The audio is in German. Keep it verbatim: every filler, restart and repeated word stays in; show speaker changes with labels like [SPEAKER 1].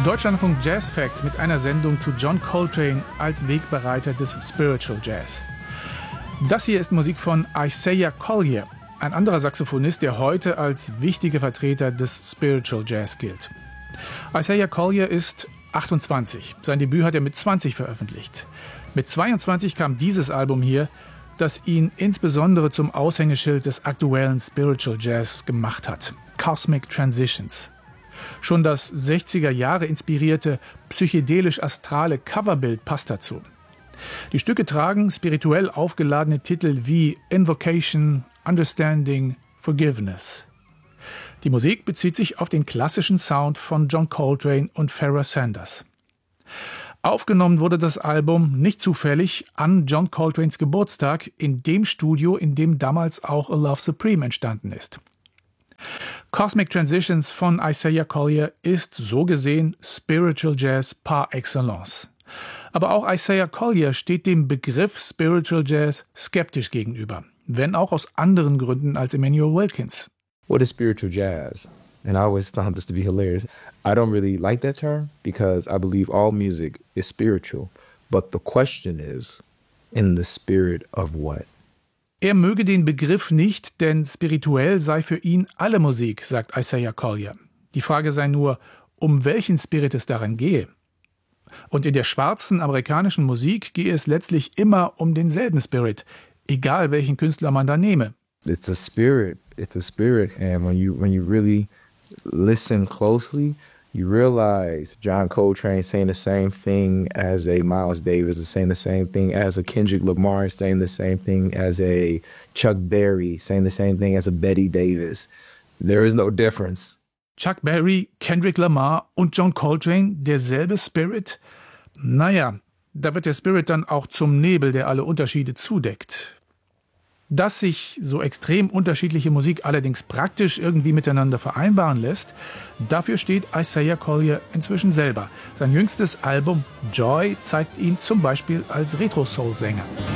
[SPEAKER 1] Deutschlandfunk Jazz Facts mit einer Sendung zu John Coltrane als Wegbereiter des Spiritual Jazz. Das hier ist Musik von Isaiah Collier, ein anderer Saxophonist, der heute als wichtiger Vertreter des Spiritual Jazz gilt. Isaiah Collier ist achtundzwanzig. Sein Debüt hat er mit zwanzig veröffentlicht. Mit zweiundzwanzig kam dieses Album hier, das ihn insbesondere zum Aushängeschild des aktuellen Spiritual Jazz gemacht hat. Cosmic Transitions. Schon das sechziger Jahre inspirierte, psychedelisch-astrale Coverbild passt dazu. Die Stücke tragen spirituell aufgeladene Titel wie Invocation, Understanding, Forgiveness. Die Musik bezieht sich auf den klassischen Sound von John Coltrane und Pharoah Sanders. Aufgenommen wurde das Album nicht zufällig an John Coltranes Geburtstag in dem Studio, in dem damals auch A Love Supreme entstanden ist. Cosmic Transitions von Isaiah Collier ist so gesehen Spiritual Jazz par excellence. Aber auch Isaiah Collier steht dem Begriff Spiritual Jazz skeptisch gegenüber, wenn auch aus anderen Gründen als Emmanuel Wilkins.
[SPEAKER 2] What is spiritual jazz? And I always found this to be hilarious. I don't really like that term because I believe all music is spiritual. But the question is, in the spirit of what?
[SPEAKER 1] Er möge den Begriff nicht, denn spirituell sei für ihn alle Musik, sagt Isaiah Collier. Die Frage sei nur, um welchen Spirit es darin gehe. Und in der schwarzen amerikanischen Musik gehe es letztlich immer um denselben Spirit, egal welchen Künstler man da nehme.
[SPEAKER 2] It's a spirit. It's a spirit. And when you when you really listen closely, you realize John Coltrane saying the same thing as a Miles Davis, is saying the same thing as a Kendrick Lamar, saying the same thing as a Chuck Berry, saying the same thing as a Betty Davis. There is no difference.
[SPEAKER 1] Chuck Berry, Kendrick Lamar und John Coltrane, derselbe Spirit? Naja, da wird der Spirit dann auch zum Nebel, der alle Unterschiede zudeckt. Dass sich so extrem unterschiedliche Musik allerdings praktisch irgendwie miteinander vereinbaren lässt, dafür steht Isaiah Collier inzwischen selber. Sein jüngstes Album Joy zeigt ihn zum Beispiel als Retro-Soul-Sänger.